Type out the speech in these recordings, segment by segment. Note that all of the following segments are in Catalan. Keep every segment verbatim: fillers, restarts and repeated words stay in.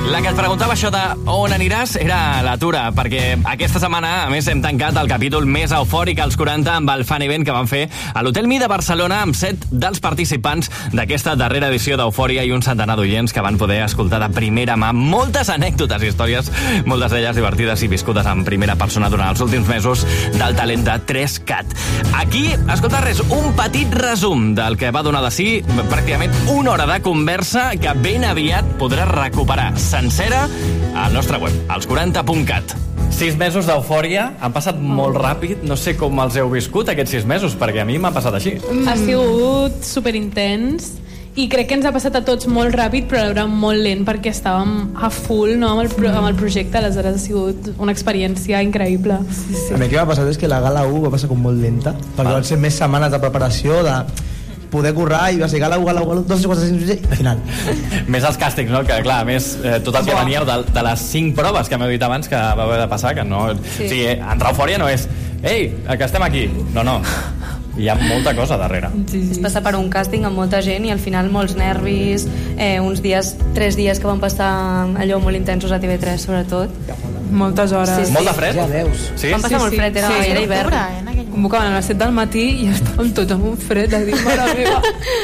La que et preguntava això de on aniràs era la Tura, perquè aquesta setmana, a més, hem tancat el capítol més eufòric als quaranta amb el fan event que van fer a l'Hotel Mi de Barcelona amb set dels participants d'aquesta darrera edició d'Eufòria i un centenar d'oients que van poder escoltar de primera mà moltes anècdotes i històries, moltes d'elles divertides i viscudes en primera persona durant els últims mesos del talent de tres cat. Aquí, escolta res, un petit resum del que va donar de si pràcticament una hora de conversa que ben aviat podràs recuperar sencera al nostre web, als quaranta punt cat. Sis mesos d'eufòria, han passat molt ràpid, no sé com els heu viscut aquests sis mesos, perquè a mi m'ha passat així. Ha sigut superintens i crec que ens ha passat a tots molt ràpid, però alhora molt lent, perquè estàvem a full, no, amb, el pro amb el projecte, aleshores ha sigut una experiència increïble. Sí, sí. A mi el que m'ha passat és que la gala u va passar com molt lenta, perquè van ser més setmanes de preparació, de poder currar i va ser gala u, gala u, gala u, dos, quatre, cinc, sis, i final. Més els càstigs, no? Que clar, més eh, tot el que veníeu de, de les cinc proves que m'heu dit abans que va haver de passar, que no... Sí. O sigui, entrar a Eufòria no és ei, que estem aquí. No, no. Hi ha molta cosa darrere. Sí, sí. Es passa per un càsting amb molta gent i al final molts nervis, eh, uns dies, tres dies que van passar allò molt intensos a T V tres, sobretot. Moltes hores. Sí, sí. Molt de fred? Ja veus. Sí? Van passar Sí, molt sí. fred, era, Sí, era hivern. Convocaven a les set del matí i estàvem tots amb un fred de dir, mare meva.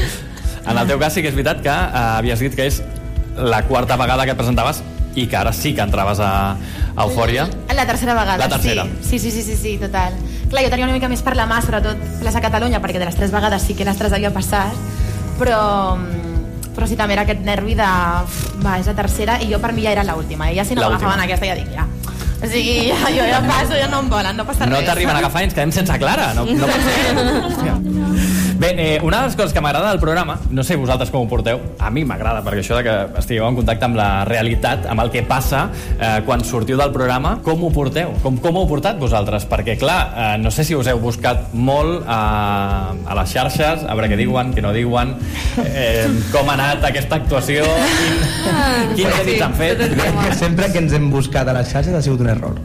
En el teu cas sí que és veritat que eh, havies dit que és la quarta vegada que et presentaves i que ara sí que entraves a, a Eufòria. La tercera vegada, La tercera. Sí. Sí, sí, sí, sí, sí, total. Clar, jo tenia una mica més per la mà, sobretot plaça Catalunya, perquè de les tres vegades sí que les tres havia passat, però, però sí, també era aquest nervi de... Va, és la tercera, i jo per mi ja era l'última, i ja si no m'agafaven aquesta ja dic, ja. O sigui, ja, jo ja passo, ja no em volen, no passa res. No t'arriben a agafar i ens quedem sense Clara. No, no pot ser. Bé, eh, una de les coses que m'agrada del programa, no sé vosaltres com ho porteu, a mi m'agrada, perquè això de que estigueu en contacte amb la realitat, amb el que passa eh, quan sortiu del programa, com ho porteu? Com, com ho heu portat vosaltres? Perquè, clar, eh, no sé si us heu buscat molt a, a les xarxes, a veure què diuen, què no diuen, eh, com ha anat aquesta actuació, quin, quins edits han fet. Que sempre que ens hem buscat a les xarxes ha sigut un error.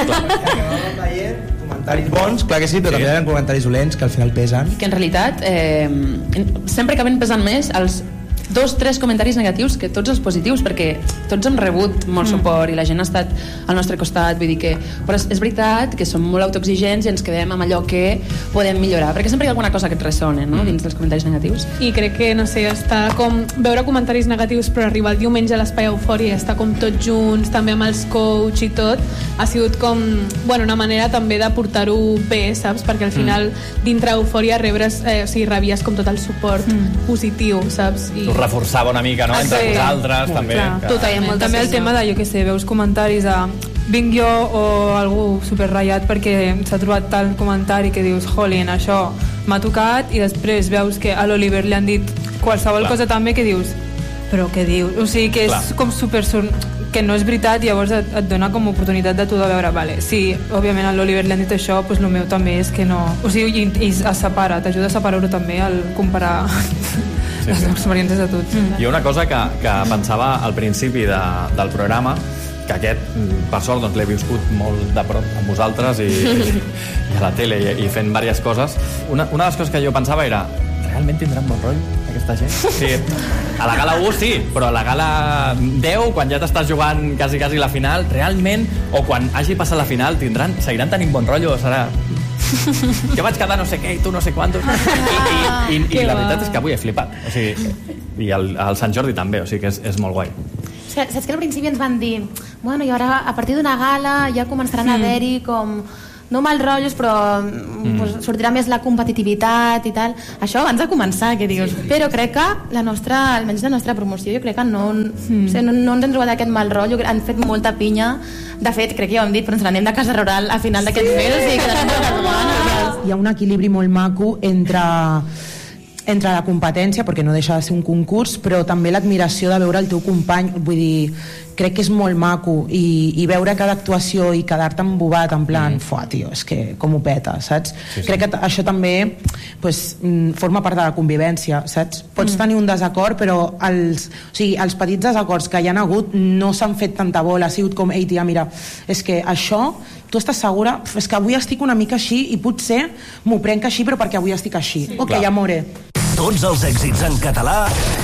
Comentaris bons, clar que sí, però sí. També hi ha comentaris dolents que al final pesen. Que en realitat eh, sempre acaben pesant més els dos, tres comentaris negatius que tots els positius, perquè tots hem rebut molt mm. suport i la gent ha estat al nostre costat, vull dir que... Però és, és veritat que som molt autoexigents i ens quedem amb allò que podem millorar, perquè sempre hi ha alguna cosa que et ressona, no?, dins dels comentaris negatius. I crec que, no sé, està com veure comentaris negatius però arribar el diumenge a l'Espai Eufòria i estar com tots junts, també amb els coach i tot, ha sigut com, bueno, una manera també de portar-ho bé, saps? Perquè al final, mm. dintre Eufòria rebres, eh, o sigui, rebies com tot el suport mm. positiu, saps? I reforçava una mica, no?, entre sí. vosaltres també. Que... Totalment. També el tema de, jo què sé, veus comentaris a vinc jo o algú superratllat perquè s'ha trobat tal comentari que dius, jolín, això m'ha tocat, i després veus que a l'Oliver li han dit qualsevol Clar. cosa també que dius, però què dius? O sigui, que és Clar. com super... que no és veritat, llavors et, et dona com oportunitat de tu de veure, vale, sí, òbviament a l'Oliver li han dit això, doncs el meu també és que no... O sigui, i, i es separa, t'ajuda a separar-ho també al comparar... Sí, les sí. experiències de tots. Mm. I una cosa que, que pensava al principi de, del programa, que aquest, per sort, doncs, l'he viscut molt de prop amb vosaltres i, i, i a la tele i, i fent diverses coses, una, una de les coses que jo pensava era, realment tindran bon rotllo aquesta gent? Sí, a la gala u sí, però a la gala deu, quan ja t'estàs jugant quasi, quasi la final, realment, o quan hagi passat la final, tindran, seguiran tenint bon rotllo, serà... Jo vaig quedar no sé què i tu no sé quantos, i, i, i, i la veritat és que avui he flipat, o sigui, i el, el Sant Jordi també, o sigui que és, és molt guai. Saps que al principi ens van dir, bueno, i ara a partir d'una gala ja començaran mm. a haver-hi com no mal rotllos, però mm. pues, sortirà més la competitivitat i tal. Això abans de començar, que dius, sí. Però crec que la nostra, almenys la nostra promoció, jo crec que no, mm. o sigui, no, no ens hem trobat aquest mal rotllo, han fet molta pinya. De fet, crec que ja ho hem dit, però ens n'anem de casa rural a final d'aquests sí. mesos i que hi ha un equilibri molt maco entre entre la competència, perquè no deixa de ser un concurs, però també l'admiració de veure el teu company, vull dir, crec que és molt maco, i, i veure cada actuació i quedar-te embobat en plan, mm. fuà, tio, és que com ho peta, saps? Sí, sí. Crec que això també pues, forma part de la convivència, saps? Pots mm. tenir un desacord, però els, o sigui, els petits desacords que hi ha hagut no s'han fet tanta bola, ha sigut com, ei, tia, mira, és que això, tu estàs segura? És que avui estic una mica així i potser m'ho prenc així, però perquè avui estic així. Sí. Ok, Clar. amore. Tots els èxits en català